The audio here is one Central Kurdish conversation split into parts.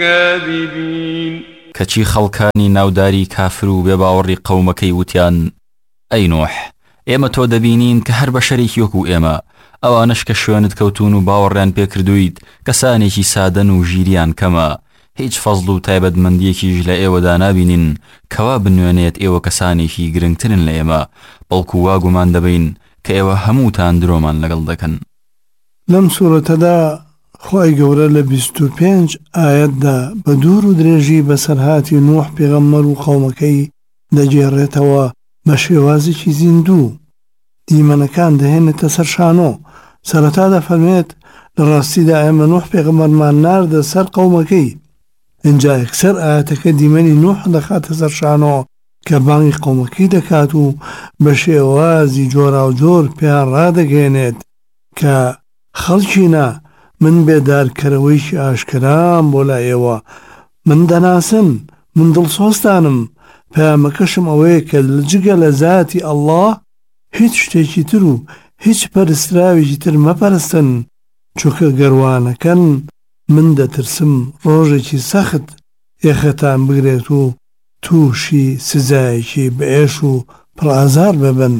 كاذبين کەچی خەڵکانی ناوداری کافر و بێباوەڕی قەومەکەی وتیان ئەی نوح ئێمە تۆ دەبینین کە هەر بە شەریکی وەکو ئێمە ئەوانش کە شوێنت کەوتون و باوەڕیان پێکردوویت کەسانێکی سادەن و ژیریان کەمە هیچ فەزڵ و تایبەتمەندیەکیش لە ئێوەدا نابینین کەوا بنوێنێت ئێوە کەسانێکی گرنگترن لە ئێمە بەڵکو وا گومان دەبین کە ئێوە هەمووتان درۆمان لەگەڵ دەکەن. لەم سوورەتەدا خۆی گەورە لە 25 ئاەتدا بە دوور و درێژی بەسەرهاتی نوح پێغەمبەر و قەومەکەی دەجێڕێتەوە بە شێوازێکی زیندوو دیمەنەکان دەهێنێتە سەر شانۆ. سەرەتا دەفەرمێت لە ڕاستیدا ئێمە نوح پێغەمبەرمان ناردە سەر قەومەکەی. اینجا یەکسەر ئاەتەکە دیمەنی نوح دەخاتە سەر شانۆ کە بانگی قەومەکەی دەکات و بە شێوازی جۆرا و جۆر پێیان ڕادەگەێنێت کە خەڵکینە من بێدارکەرەوەیکی ئاشکرام بۆ لای ئێوە من دەناسن من دڵسۆستانم پەیامەکەشم ئەوەیە کە جگە لە ذاتی ئەڵڵا هیچ شتێکی تر و هیچ پەرستراوێکی تر مەپەرستن چونکە گەروانەکەن من دەترسم ڕۆژێکی سەخت یەخەتان بگرێت و تووشی سزایەکی بەئێش و پڕئازار ببن.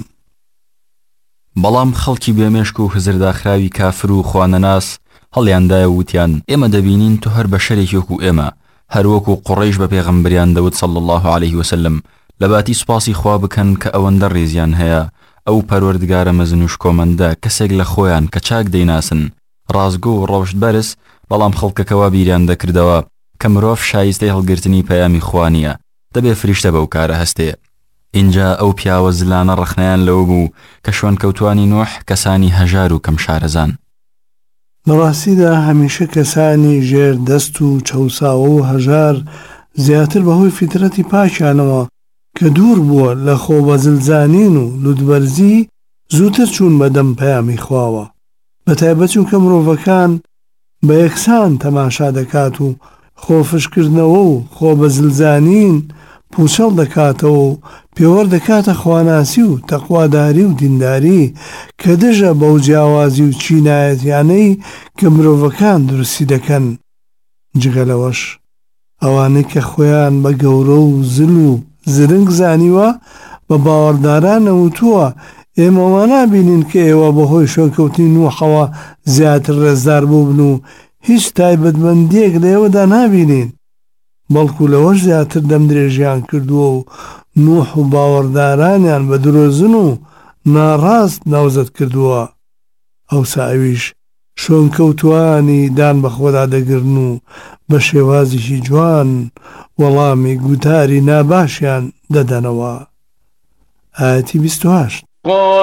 بەڵام خەڵکی بێمێشک و هزرداخراوی کافر و خوانەناس هەڵیاندایە وتیان ئێمە دەبینین تۆ هەر بە شەرێکی وەکو ئێمە هەروەکو قوڕەیش بە پێغەمبەریان دەوت صلی الله عليه وسلم لەباتی سوپاسی خوا بکەن کە ئەوەندە ڕێزیان هەیە ئەو پەروەردگارە مەزن و شکۆمەندە کەسێک لە خۆیان کە چاک دەیناسن ڕازگۆ و ڕۆشت بەرز بەڵام خەڵکەکەوا بیریان دەکردەوە کە مرۆڤ شایستەی هەڵگرتنی پەیامی خوا نییە دەبێ فریشتە بەو کارە هەستێ. اینجا ئەو پیاوە زلانە ڕەخنەیان لەوە بوو کە شوێن کەوتوانی نوح کەسانی هەژار و کەم شارەزان. لە ڕاستیدا هەمیشە کەسانی ژێر دەست و چەوساوە و هەژار زیاتر بەهۆی فیترەتی پاکیانەوە کە دوور بووە لە خۆبەزلزانین و لودبەرزی زووتر چوون بەدەم پەیامی خواوە. بەتایبەت چونکە مرۆڤەکان بە یەکسان تەماشا دەکات و خۆفشکردنەوە و خۆبەزلزانین پوچەڵ دەکاتەوە و پێوەەر دەکاتە خواناسی و تەقواداری و دینداری کە دژە بەو جیاوازی و چینایەتیانەی کە مرۆڤەکان درستی دەکەن. جگە لەوەش ئەوانەی کە خۆیان بە گەورە و زل و زرنگ زانیوە بە باوەڕداران نەوتووە ئێمە وا نابینین کە ئێوە بەهۆی شوێنکەوتنی نوحەوە زیاتر ڕێزدار بووبن و هیچ تایبەتمەندیەک لە ئێوەدا نابینین بەڵکو لەوەش زیاتر دەم درێژیان کردووە و نوح و باوەڕدارانیان بە درۆزن و ناڕاست ناوزەت کردووە. ئەوسا ئەویش شوێنکەوتوانی دان بە خۆدا دەگرن و بە شێوازیشی جوان وەڵامی گوتاری ناباشیان دەدەنەوە. ئاەتی 28